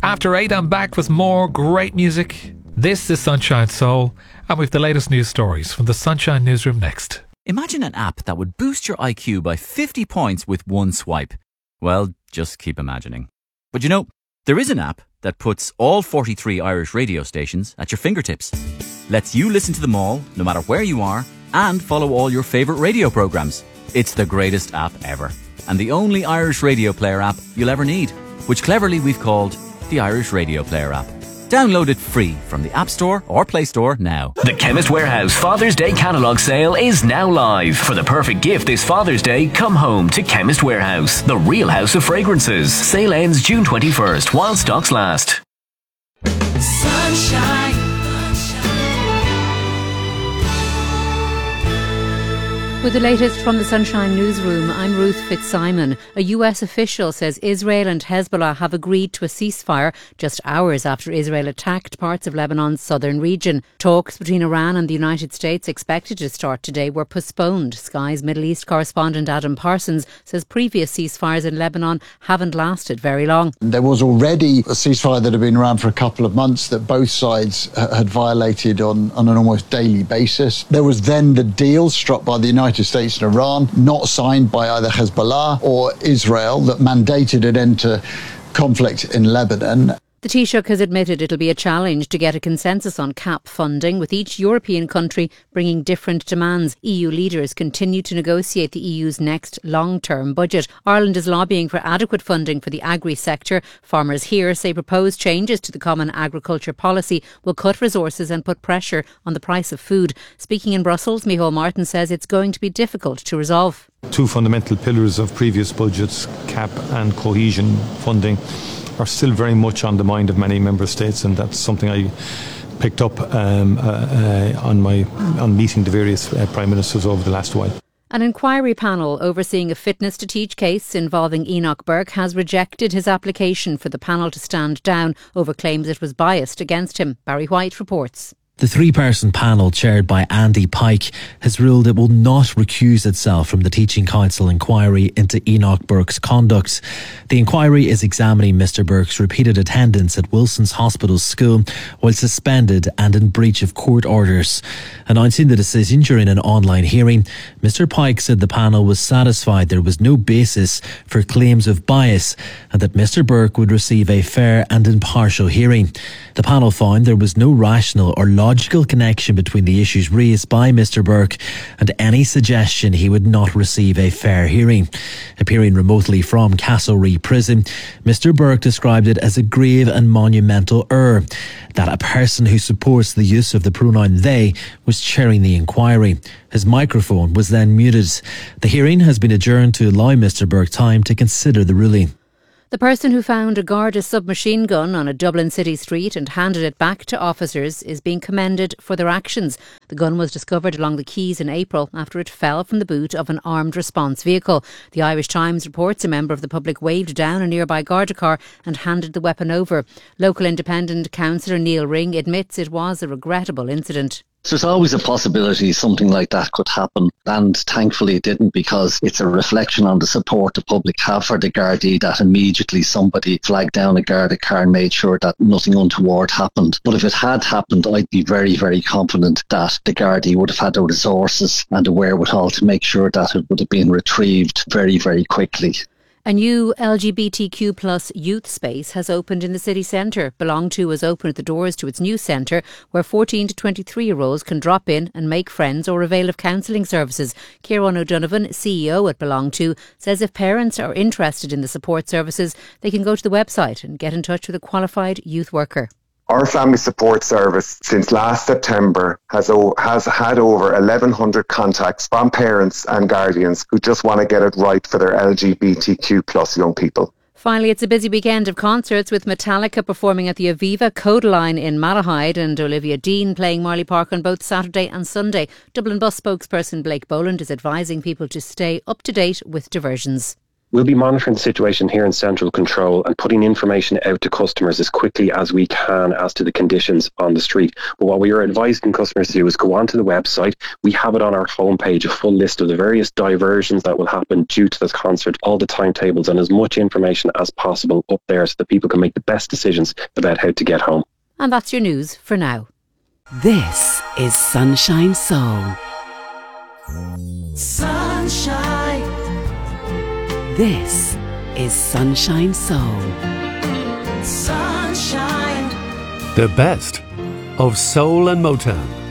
After 8, I'm back with more great music. This is Sunshine Soul, and we've the latest news stories from the Sunshine Newsroom next. Imagine an app that would boost your IQ by 50 points with one swipe. Well, just keep imagining. But you know, there is an app that puts all 43 Irish radio stations at your fingertips. Lets you listen to them all, no matter where you are, and follow all your favourite radio programmes. It's the greatest app ever, and the only Irish radio player app you'll ever need, which cleverly we've called the Irish Radio Player app. Download it free from the App Store or Play Store now. The Chemist Warehouse Father's Day catalogue sale is now live. For the perfect gift this Father's Day, come home to Chemist Warehouse, the real house of fragrances. Sale ends June 21st while stocks last. Sunshine. With the latest from the Sunshine Newsroom, I'm Ruth Fitzsimon. A US official says Israel and Hezbollah have agreed to a ceasefire just hours after Israel attacked parts of Lebanon's southern region. Talks between Iran and the United States expected to start today were postponed. Sky's Middle East correspondent Adam Parsons says previous ceasefires in Lebanon haven't lasted very long. There was already a ceasefire that had been around for a couple of months that both sides had violated on an almost daily basis. There was then the deal struck by the United States and Iran, not signed by either Hezbollah or Israel, that mandated an end to conflict in Lebanon. The Taoiseach has admitted it'll be a challenge to get a consensus on CAP funding, with each European country bringing different demands. EU leaders continue to negotiate the EU's next long-term budget. Ireland is lobbying for adequate funding for the agri-sector. Farmers here say proposed changes to the Common Agriculture Policy will cut resources and put pressure on the price of food. Speaking in Brussels, Micheál Martin says it's going to be difficult to resolve. Two fundamental pillars of previous budgets, CAP and cohesion funding, are still very much on the mind of many member states, and that's something I picked up on meeting the various prime ministers over the last while. An inquiry panel overseeing a fitness to teach case involving Enoch Burke has rejected his application for the panel to stand down over claims it was biased against him. Barry White reports. The three-person panel, chaired by Andy Pike, has ruled it will not recuse itself from the Teaching Council inquiry into Enoch Burke's conduct. The inquiry is examining Mr Burke's repeated attendance at Wilson's Hospital School while suspended and in breach of court orders. Announcing the decision during an online hearing, Mr Pike said the panel was satisfied there was no basis for claims of bias and that Mr Burke would receive a fair and impartial hearing. The panel found there was no rational or logical connection between the issues raised by Mr Burke and any suggestion he would not receive a fair hearing. Appearing remotely from Castlereagh Prison, Mr Burke described it as a grave and monumental error that a person who supports the use of the pronoun they was chairing the inquiry. His microphone was then muted. The hearing has been adjourned to allow Mr Burke time to consider the ruling. The person who found a Garda submachine gun on a Dublin city street and handed it back to officers is being commended for their actions. The gun was discovered along the quays in April after it fell from the boot of an armed response vehicle. The Irish Times reports a member of the public waved down a nearby Garda car and handed the weapon over. Local independent councillor Neil Ring admits it was a regrettable incident. There's always a possibility something like that could happen, and thankfully it didn't, because it's a reflection on the support the public have for the Gardaí that immediately somebody flagged down a Garda car and made sure that nothing untoward happened. But if it had happened, I'd be very, very confident that the Gardaí would have had the resources and the wherewithal to make sure that it would have been retrieved very, very quickly. A new LGBTQ plus youth space has opened in the city centre. Belong To has opened the doors to its new centre, where 14 to 23-year-olds can drop in and make friends or avail of counselling services. Kieran O'Donovan, CEO at Belong To, says if parents are interested in the support services, they can go to the website and get in touch with a qualified youth worker. Our family support service since last September has had over 1,100 contacts from parents and guardians who just want to get it right for their LGBTQ plus young people. Finally, it's a busy weekend of concerts, with Metallica performing at the Aviva, Codaline in Malahide and Olivia Dean playing Marley Park on both Saturday and Sunday. Dublin Bus spokesperson Blake Boland is advising people to stay up to date with diversions. We'll be monitoring the situation here in Central Control and putting information out to customers as quickly as we can as to the conditions on the street. But what we are advising customers to do is go onto the website. We have it on our homepage, a full list of the various diversions that will happen due to this concert, all the timetables and as much information as possible up there so that people can make the best decisions about how to get home. And that's your news for now. This is Sunshine Soul. Sunshine. This is Sunshine Soul. Sunshine. The best of soul and Motown.